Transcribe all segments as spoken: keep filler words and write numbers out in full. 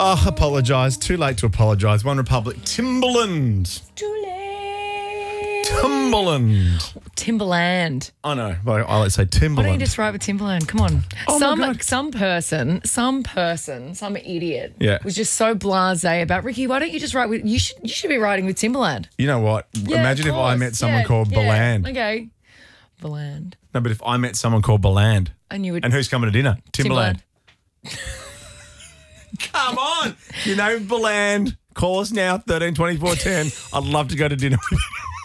Oh, apologise. Too late to apologise. One Republic. Timberland. Too late. Timberland. Timberland. I know. Well, I like to say Timberland. Why don't you just write with Timberland? Come on. Oh, some my God. some person, some person, some idiot Yeah. was just so blasé about Ricky. Why don't you just write with you should you should be writing with Timberland. You know what? Yeah, Imagine of if I course. met someone Yeah, called yeah. Beland. Okay. Beland. No, but if I met someone called Beland. And you would And who's coming to dinner? Timberland. Timberland. Come on. You know Beland. Call us now, thirteen twenty-four ten. I'd love to go to dinner with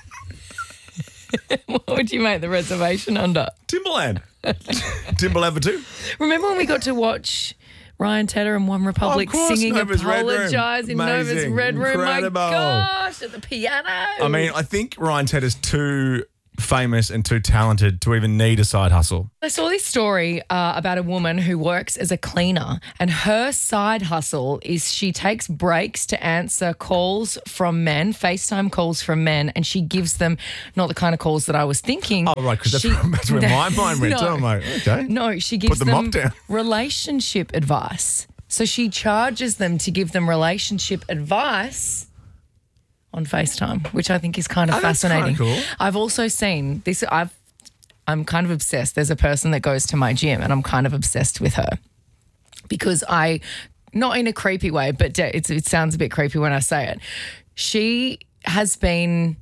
you. What would you make the reservation under? Timberland. Timberland for two. Remember when we got to watch Ryan Tedder and One Republic Of course, singing Nova's Red Room. Apologise in Nova's Amazing. Red Room? Incredible. My gosh, at the piano. I mean, I think Ryan Tedder's too famous and too talented to even need a side hustle. I saw this story uh, about a woman who works as a cleaner, and her side hustle is she takes breaks to answer calls from men, FaceTime calls from men, and she gives them not the kind of calls that I was thinking. Oh, right, because that's, She- that's where my mind went No. to. I'm like, okay. No, she gives the them mop down. relationship advice. So she charges them to give them relationship advice on FaceTime, which I think is kind of Oh, that's fascinating. kinda cool. I've also seen this. I've I'm kind of obsessed. There's a person that goes to my gym, and I'm kind of obsessed with her because I, not in a creepy way, but de- it's, it sounds a bit creepy when I say it. She has been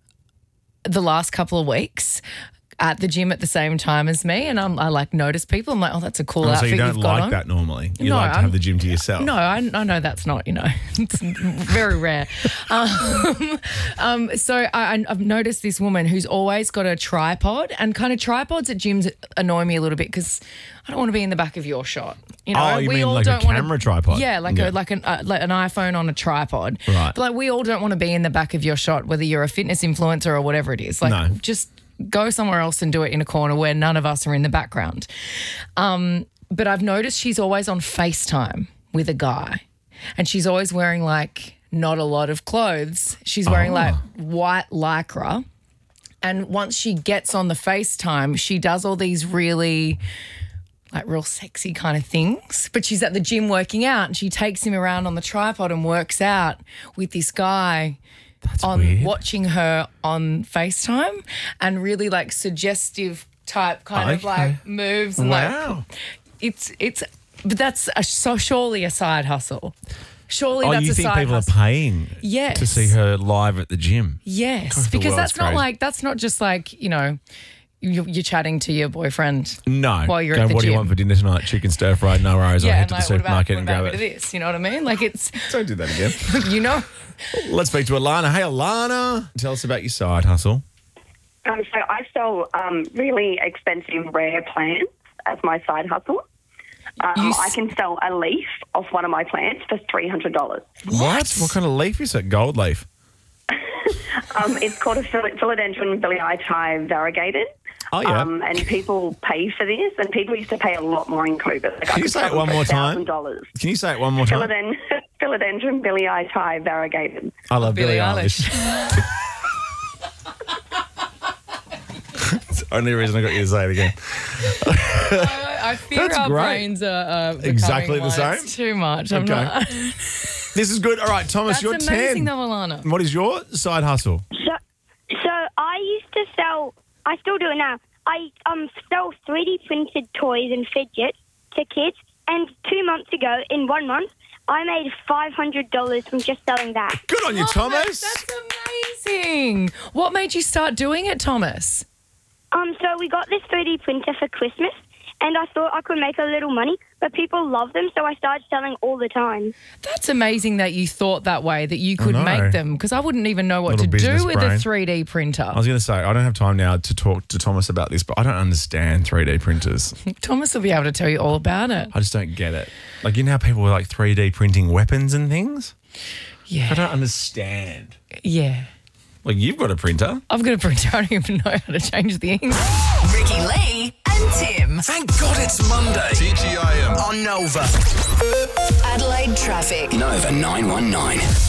the last couple of weeks at the gym at the same time as me, and I'm, I like notice people. I'm like, oh, that's a cool Oh, so outfit you don't you've got like on. that normally. You No, like to I'm- have the gym to yourself. No, I, I know that's not, you know, it's very rare. Um, um, so I, I've noticed this woman who's always got a tripod, and kind of tripods at gyms annoy me a little bit because I don't want to be in the back of your shot. You know, Oh, you we mean all like a don't wanna- camera tripod? Yeah, like Yeah. a like an uh, like an iPhone on a tripod. Right. But like we all don't want to be in the back of your shot, whether you're a fitness influencer or whatever it is. Like No. just go somewhere else and do it in a corner where none of us are in the background. Um, but I've noticed she's always on FaceTime with a guy, and she's always wearing like not a lot of clothes. She's wearing Oh. like white lycra. And once she gets on the FaceTime, she does all these really like real sexy kind of things. But she's at the gym working out, and she takes him around on the tripod and works out with this guy That's on weird. watching her on FaceTime, and really like suggestive type kind of Okay. like moves. And Wow. like it's it's but that's a, so surely a side hustle. Surely Oh, that's you a think side people hustle. are paying Yes. to see her live at the gym? Yes, Gosh, the because world's that's not crazy. like that's not just like, you know, you- you're chatting to your boyfriend. No. While you're at Going, the what do you gym. want for dinner tonight? Chicken stir fry? No worries. I'll Yeah, head and to the like, what about, supermarket what and about grab a bit it. of this? You know what I mean? Like it's, Don't do that again. you know. Let's speak to Alana. Hey, Alana. Tell us about your side hustle. Um, so I sell um, really expensive rare plants as my side hustle. Um, You s- I can sell a leaf off one of my plants for three hundred dollars. What? What kind of leaf is it? Gold leaf? Um, it's called a phil- philodendron biliatai variegated. Oh, yeah. Um, and people pay for this, and people used to pay a lot more in COVID. Like, Can you say it one more time? dollars. Can you say it one more time? Philodend- philodendron biliatai variegated. I love Billie, Billie Eilish. It's the only reason I got you to say it again. I, I fear That's our great. brains are uh, becoming Exactly the one. same? It's too much. I'm Okay. not. This is good. All right, Thomas, That's you're amazing, ten. though, Alana. What is your side hustle? So, so I used to sell. I still do it now. I um sell three D printed toys and fidgets to kids. And two months ago, in one month, I made five hundred dollars from just selling that. Good on you, Oh, Thomas. That's, that's amazing. What made you start doing it, Thomas? Um, so we got this three D printer for Christmas, and I thought I could make a little money, but people love them, so I started selling all the time. That's amazing that you thought that way, that you could know. make them, because I wouldn't even know what Little to business do with brain. a three D printer. I was going to say, I don't have time now to talk to Thomas about this, but I don't understand three D printers. Thomas will be able to tell you all about it. I just don't get it. Like, you know how people were like three D printing weapons and things? I Yeah. don't understand. Yeah. Like, you've got a printer. I've got a printer. I don't even know how to change the ink. Ricky Lee and Tim Thank God it's Monday. T G I M on Nova. Adelaide traffic. Nova nine one nine.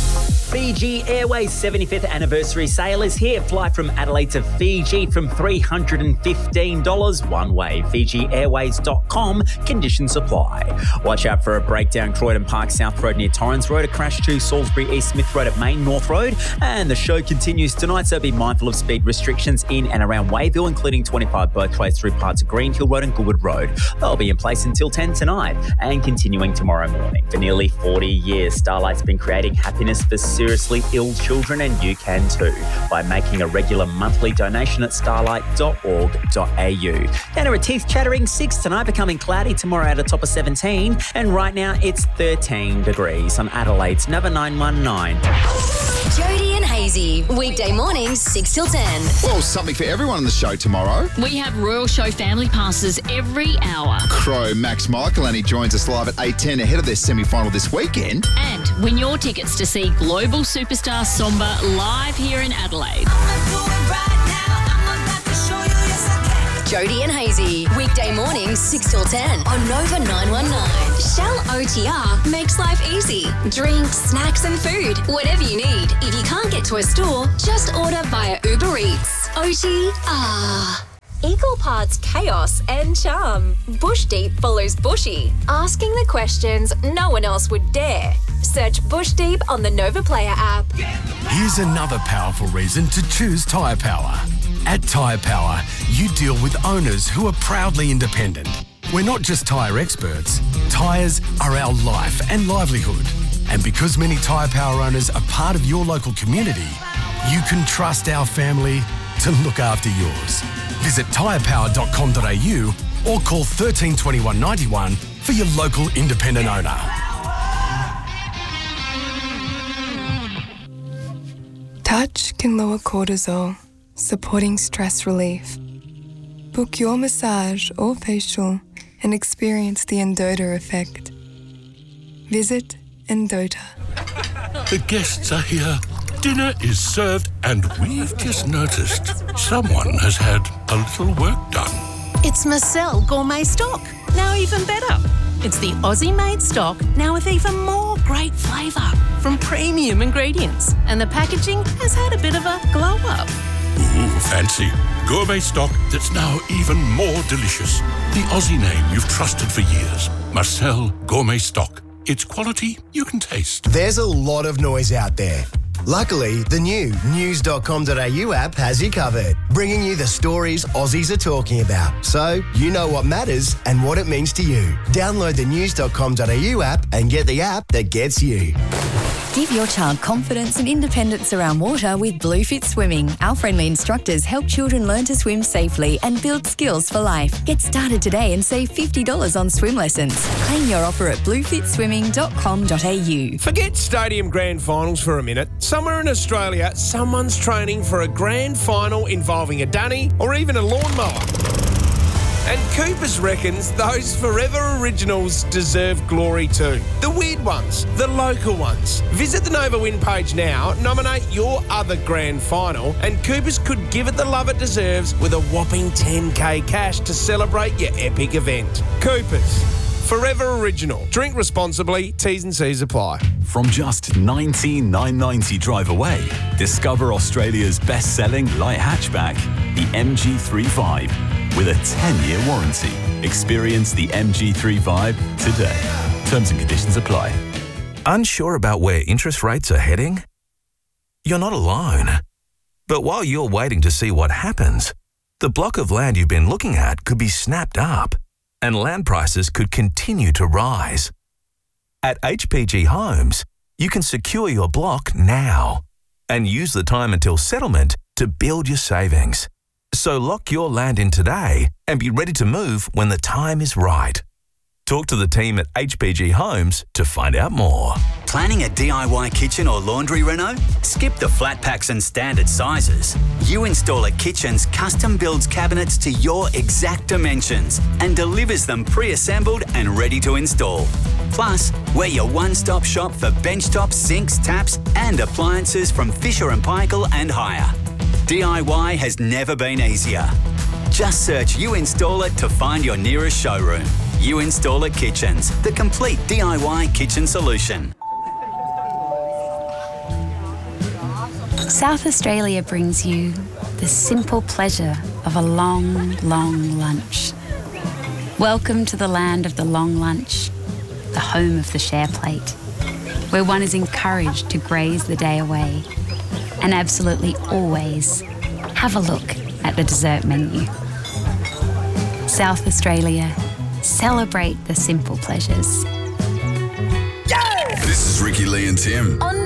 Fiji Airways seventy-fifth anniversary sale is here. Fly from Adelaide to Fiji from three hundred fifteen dollars one way. Fiji Airways dot com. Conditions apply. Watch out for a breakdown. Croydon Park South Road near Torrens Road. A crash to Salisbury East Smith Road at Main North Road. And the show continues tonight, so be mindful of speed restrictions in and around Wayville, including twenty-five both ways through parts of Greenhill Road and Goodwood Road. They'll be in place until ten tonight and continuing tomorrow morning. For nearly forty years, Starlight's been creating happiness for seriously ill children, and you can too by making a regular monthly donation at starlight dot org dot a u. Down to a teeth chattering six tonight, becoming cloudy tomorrow at a top of seventeen, and right now it's thirteen degrees on Adelaide's Nova nine one nine. Jody and Hazy, weekday mornings six till ten. Well, something for everyone on the show tomorrow. We have Royal Show family passes every hour. Crow Max Michael, and he joins us live at eight ten ahead of their semi-final this weekend. And win your tickets to see global superstar Somba live here in Adelaide. Jody and Hazy, weekday mornings six till ten on Nova nine one nine. Shell O T R makes life easy. Drinks, snacks and food, whatever you need. If you can't get to a store, just order via Uber Eats. O T R. Equal parts chaos and charm. Bush Deep follows Bushy, asking the questions no one else would dare. Search Bush Deep on the Nova Player app. Here's another powerful reason to choose Tyre Power. At Tyre Power, you deal with owners who are proudly independent. We're not just tyre experts. Tyres are our life and livelihood. And because many Tyre Power owners are part of your local community, you can trust our family to look after yours. Visit tyre power dot com dot a u or call one three two one nine one for your local independent owner. Touch can lower cortisol, supporting stress relief. Book your massage or facial and experience the Endota effect. Visit Endota. The guests are here. Dinner is served, and we've just noticed someone has had a little work done. It's Marcel Gourmet Stock, now even better. It's the Aussie-made stock, now with even more great flavour from premium ingredients. And the packaging has had a bit of a glow-up. Ooh, fancy. Gourmet stock that's now even more delicious. The Aussie name you've trusted for years. Marcel Gourmet Stock. It's quality you can taste. There's a lot of noise out there. Luckily, the new news dot com dot a u app has you covered, bringing you the stories Aussies are talking about, so you know what matters and what it means to you. Download the news dot com dot a u app and get the app that gets you. Give your child confidence and independence around water with Bluefit Swimming. Our friendly instructors help children learn to swim safely and build skills for life. Get started today and save fifty dollars on swim lessons. Claim your offer at bluefit swimming dot com dot a u. Forget stadium grand finals for a minute. Somewhere in Australia, someone's training for a grand final involving a dunny or even a lawnmower. And Coopers reckons those Forever Originals deserve glory too. The weird ones, the local ones. Visit the Nova Win page now, nominate your other grand final, and Coopers could give it the love it deserves with a whopping ten K cash to celebrate your epic event. Coopers, Forever Original. Drink responsibly, T's and C's apply. From just nineteen nine ninety drive away, discover Australia's best-selling light hatchback, the M G three five. With a ten-year warranty. Experience the M G three five today. Terms and conditions apply. Unsure about where interest rates are heading? You're not alone. But while you're waiting to see what happens, the block of land you've been looking at could be snapped up, and land prices could continue to rise. At H P G Homes, you can secure your block now and use the time until settlement to build your savings. So lock your land in today and be ready to move when the time is right. Talk to the team at H P G Homes to find out more. Planning a D I Y kitchen or laundry reno? Skip the flat packs and standard sizes. U-Installer Kitchens custom builds cabinets to your exact dimensions and delivers them pre-assembled and ready to install. Plus, we're your one-stop shop for benchtops, sinks, taps and appliances from Fisher and Paykel and Hire. D I Y has never been easier. Just search U-Installer to find your nearest showroom. U-Installer Kitchens, the complete D I Y kitchen solution. South Australia brings you the simple pleasure of a long, long lunch. Welcome to the land of the long lunch, the home of the share plate, where one is encouraged to graze the day away and absolutely always have a look at the dessert menu. South Australia, celebrate the simple pleasures. This is Ricky Lee and Tim On